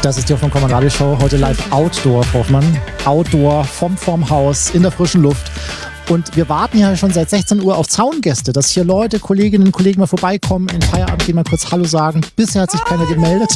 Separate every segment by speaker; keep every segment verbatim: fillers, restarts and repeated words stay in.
Speaker 1: Das ist die Hoffmann Kommand Radio Show, heute live Outdoor, Hoffmann. Outdoor, vom vorm Haus, in der frischen Luft. Und wir warten ja schon seit sechzehn Uhr auf Zaungäste, dass hier Leute, Kolleginnen und Kollegen mal vorbeikommen, in Feierabend gehen, mal kurz Hallo sagen. Bisher hat sich keiner gemeldet.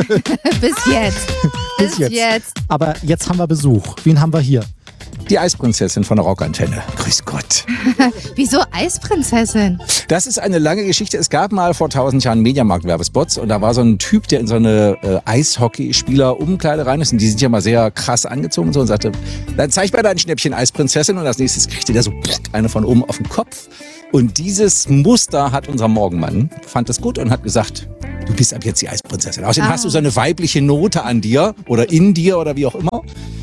Speaker 2: Bis jetzt.
Speaker 1: Bis jetzt. jetzt. Aber jetzt haben wir Besuch. Wen haben wir hier?
Speaker 3: Die Eisprinzessin von der Rockantenne. Grüß Gott.
Speaker 2: Wieso Eisprinzessin?
Speaker 3: Das ist eine lange Geschichte. Es gab mal vor tausend Jahren Mediamarkt-Werbespots und da war so ein Typ, der in so eine äh, Eishockeyspieler-Umkleide rein ist und die sind ja mal sehr krass angezogen und so und sagte, dann zeig mal dein Schnäppchen Eisprinzessin und als nächstes kriegte der so eine von oben auf den Kopf. Und dieses Muster hat unser Morgenmann, fand das gut und hat gesagt, du bist ab jetzt die Eisprinzessin. Außerdem ah. hast du so eine weibliche Note an dir oder in dir oder wie auch immer.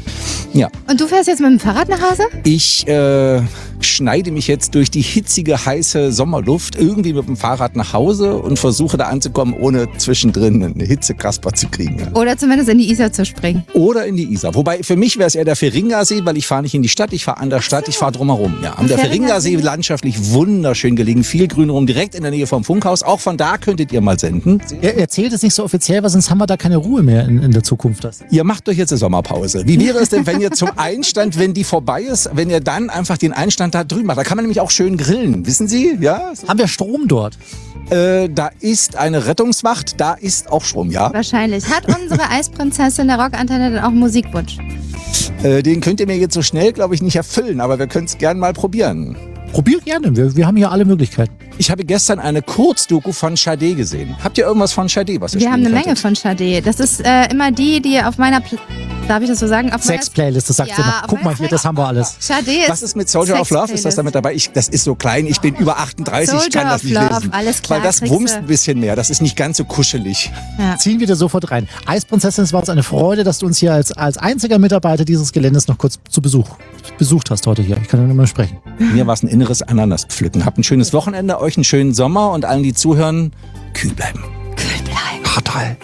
Speaker 3: Ja.
Speaker 2: Und du fährst jetzt mit dem Fahrrad nach Hause?
Speaker 3: Ich äh, schneide mich jetzt durch die hitzige, heiße Sommerluft irgendwie mit dem Fahrrad nach Hause und versuche da anzukommen, ohne zwischendrin eine Hitzekasper zu kriegen. Ja.
Speaker 2: Oder zumindest in die Isar zu springen.
Speaker 3: Oder in die Isar. Wobei für mich wäre es eher der Feringa-See, weil ich fahre nicht in die Stadt, ich fahre an der Stadt, so. ich fahre drumherum. Ja, am der Feringa-See landschaftlich wunderschön gelegen, viel Grün rum, direkt in der Nähe vom Funkhaus. Auch von da könntet ihr mal senden.
Speaker 1: Er erzählt es nicht so offiziell, weil sonst haben wir da keine Ruhe mehr in, in der Zukunft.
Speaker 3: Ihr macht euch jetzt eine Sommerpause. Wie wäre es denn, wenn ihr zum Einstand, wenn die vorbei ist, wenn ihr dann einfach den Einstand da drüben macht? Da kann man nämlich auch schön grillen, wissen Sie? Ja?
Speaker 1: Haben wir Strom dort?
Speaker 3: Äh, da ist eine Rettungswacht, da ist auch Strom, ja.
Speaker 2: Wahrscheinlich. Hat unsere Eisprinzessin der Rockantenne dann auch einen Musikwunsch?
Speaker 3: Äh, den könnt ihr mir jetzt so schnell, glaube ich, nicht erfüllen, aber wir können es gerne mal probieren.
Speaker 1: Probier gerne, wir, wir haben hier alle Möglichkeiten.
Speaker 3: Ich habe gestern eine Kurzdoku von Sade gesehen. Habt ihr irgendwas von Sade, was ihr
Speaker 2: Wir haben eine
Speaker 3: könntet?
Speaker 2: Menge von Sade. Das ist äh, immer die, die auf meiner... Pl- Darf ich das so sagen?
Speaker 1: Sex-Playlist, das sagt
Speaker 2: ja,
Speaker 1: sie immer. Guck mal hier, das haben wir alles.
Speaker 2: Sade ist
Speaker 3: Was ist mit Soldier of Love? Ist das damit dabei? Ich, das ist so klein, ich bin über achtunddreißig, ich kann das nicht
Speaker 2: Soldier of Love,
Speaker 3: lesen.
Speaker 2: alles klar,
Speaker 3: Weil das
Speaker 2: kriegst
Speaker 3: wumst
Speaker 2: du.
Speaker 3: ein bisschen mehr, das ist nicht ganz so kuschelig.
Speaker 1: Ja. Ziehen wir da sofort rein. Eisprinzessin, es war uns eine Freude, dass du uns hier als, als einziger Mitarbeiter dieses Geländes noch kurz zu Besuch besucht hast heute hier. Ich kann ja nur mal sprechen.
Speaker 3: Mir war es ein inneres Ananas pflücken. Habt ein schönes Wochenende, euch einen schönen Sommer und allen, die zuhören, kühl bleiben.
Speaker 2: Kühl bleiben.
Speaker 3: Fatal.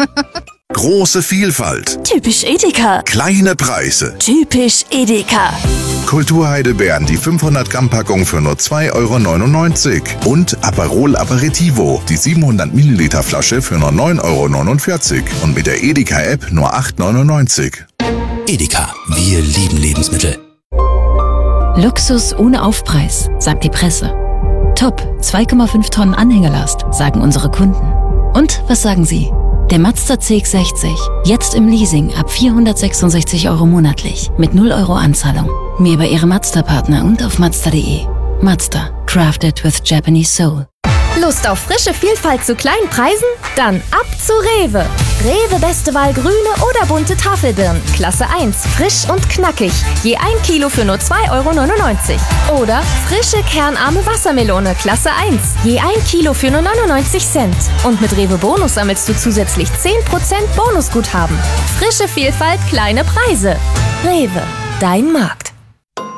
Speaker 4: Große Vielfalt.
Speaker 5: Typisch Edeka.
Speaker 4: Kleine Preise.
Speaker 5: Typisch Edeka.
Speaker 4: Kulturheidelbeeren, die fünfhundert Gramm Packung für nur zwei Euro neunundneunzig. Und Aperol Aperitivo, die siebenhundert Milliliter Flasche für nur neun Euro neunundvierzig. Und mit der Edeka-App nur acht Euro neunundneunzig.
Speaker 6: Edeka, wir lieben Lebensmittel.
Speaker 7: Luxus ohne Aufpreis, sagt die Presse. Top, zwei Komma fünf Tonnen Anhängerlast, sagen unsere Kunden. Und was sagen Sie? Der Mazda C X sechzig, jetzt im Leasing ab vierhundertsechsundsechzig Euro monatlich, mit null Euro Anzahlung. Mehr bei Ihrem Mazda-Partner und auf mazda punkt de. Mazda, crafted with Japanese soul.
Speaker 8: Lust auf frische Vielfalt zu kleinen Preisen? Dann ab zu Rewe. Rewe beste Wahl grüne oder bunte Tafelbirnen. Klasse eins, frisch und knackig. Je ein Kilo für nur zwei Euro neunundneunzig. Oder frische kernarme Wassermelone. Klasse eins. Je ein Kilo für nur neunundneunzig Cent. Und mit Rewe Bonus sammelst du zusätzlich zehn Prozent Bonusguthaben. Frische Vielfalt, kleine Preise. Rewe, dein Markt.